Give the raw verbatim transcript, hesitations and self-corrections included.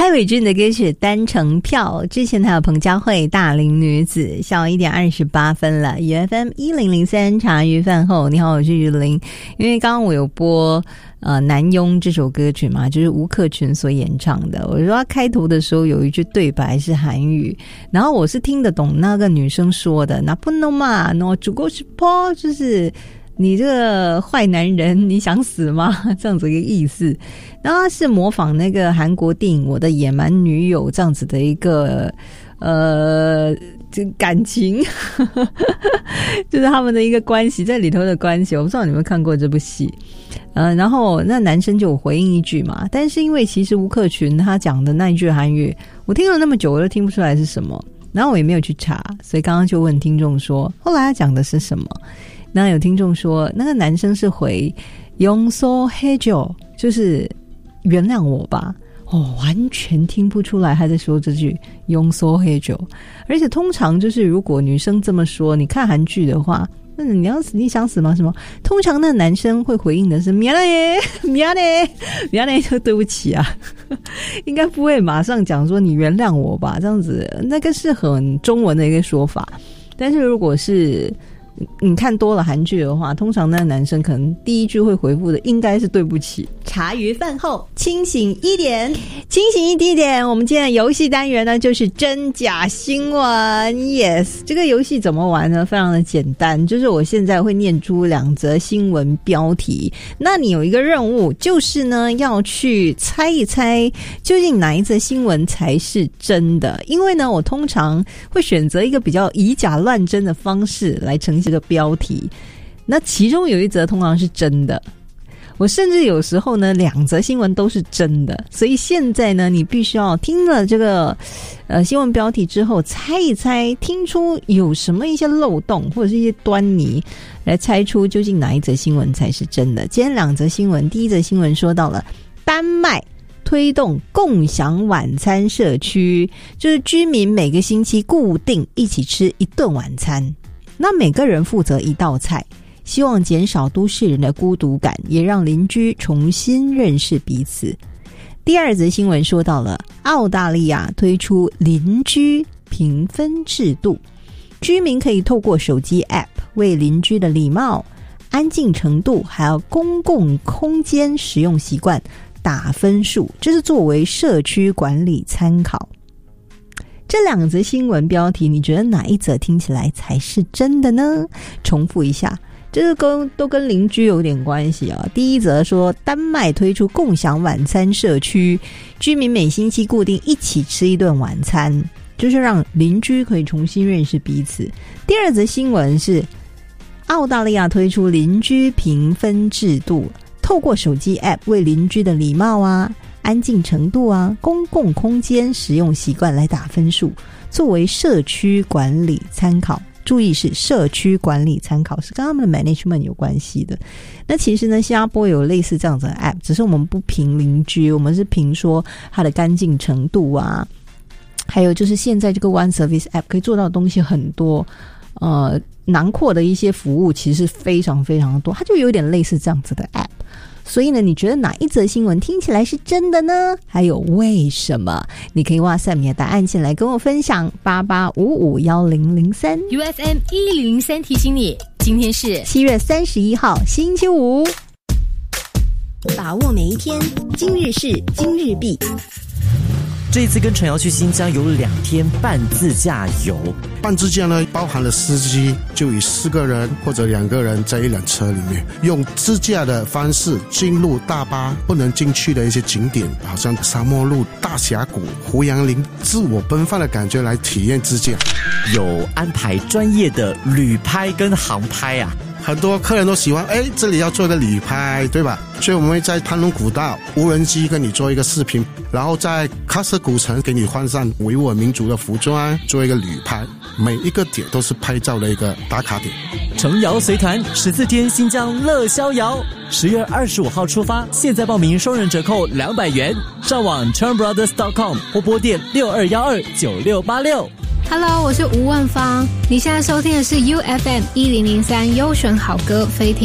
蔡伟君的歌曲《单程票》，之前还有彭佳慧《大龄女子》，下午一点二十八分了。U F M 一零零三茶余饭后，你好，我是玉玲。因为刚刚我有播呃《南庸》这首歌曲嘛，就是吴克群所演唱的。我说他开头的时候有一句对白是韩语，然后我是听得懂那个女生说的，那不能嘛，那足够是破，就是你这个坏男人，你想死吗？这样子一个意思。然后他是模仿那个韩国电影《我的野蛮女友》这样子的一个呃这感情，就是他们的一个关系在里头的关系。我不知道你们看过这部戏。呃，然后那男生就有回应一句嘛，但是因为其实吴克群他讲的那一句韩语，我听了那么久我都听不出来是什么，然后我也没有去查，所以刚刚就问听众说，后来他讲的是什么？那有听众说，那个男生是回용서해줘，就是原谅我吧。哦，完全听不出来他在说这句용서해줘。而且通常就是如果女生这么说，你看韩剧的话，那你要死你想死吗？什么？通常那男生会回应的是미안해 미안해 미안해，就对不起啊，应该不会马上讲说你原谅我吧，这样子那个是很中文的一个说法。但是如果是你看多了韩剧的话，通常那个男生可能第一句会回复的应该是对不起。茶余饭后清醒一点，清醒一点点。我们今天的游戏单元呢，就是真假新闻。 Yes， 这个游戏怎么玩呢？非常的简单，就是我现在会念出两则新闻标题，那你有一个任务，就是呢要去猜一猜究竟哪一则新闻才是真的。因为呢我通常会选择一个比较以假乱真的方式来呈现这个标题，那其中有一则通常是真的，我甚至有时候呢两则新闻都是真的。所以现在呢你必须要听了这个呃新闻标题之后，猜一猜，听出有什么一些漏洞或者是一些端倪，来猜出究竟哪一则新闻才是真的。今天两则新闻，第一则新闻说到了丹麦推动共享晚餐社区，就是居民每个星期固定一起吃一顿晚餐，那每个人负责一道菜，希望减少都市人的孤独感，也让邻居重新认识彼此。第二则新闻说到了澳大利亚推出邻居评分制度，居民可以透过手机 App 为邻居的礼貌、安静程度还有公共空间使用习惯打分数，这是作为社区管理参考。这两则新闻标题，你觉得哪一则听起来才是真的呢？重复一下，这是跟都跟邻居有点关系啊。第一则说丹麦推出共享晚餐社区，居民每星期固定一起吃一顿晚餐，就是让邻居可以重新认识彼此。第二则新闻是澳大利亚推出邻居评分制度，透过手机 App 为邻居的礼貌啊、安静程度啊、公共空间使用习惯来打分数，作为社区管理参考。注意是社区管理参考，是跟他们的 management 有关系的。那其实呢，新加坡有类似这样子的 app， 只是我们不评邻居，我们是评说它的干净程度啊，还有就是现在这个 One Service App 可以做到的东西很多，呃，囊括的一些服务其实非常非常的多，它就有点类似这样子的 app。所以呢，你觉得哪一则新闻听起来是真的呢？还有为什么？你可以哇塞你的答案进来跟我分享。八八五五一零零三 U F M 一零零三提醒你，今天是七月三十一号星期五， 把握每一天，今日事今日毕。 这一次跟陈瑶去新疆有两天半自驾游。 半自驾呢，包含了司机，就以四个人或者两个人在一辆车里面，用自驾的方式进入大巴不能进去的一些景点，好像沙漠路、大峡谷、胡杨林，自我奔放的感觉来体验自驾。 有安排专业的旅拍跟航拍啊。 很多客人都喜欢，哎，这里要做个旅拍，对吧？所以我们会在潘龙古道无人机跟你做一个视频，然后在喀什古城给你换上维吾尔民族的服装，做一个旅拍。每一个点都是拍照的一个打卡点。 程瑶随团十四天新疆乐逍遥，十月二十五号出发，现在报名双人折扣两百元。上网 Chern Brothers dot com 或拨电六二一二九六八六。 Hello， 我是吴万芳，你现在收听的是 U F M 一零零三优选好歌飞听。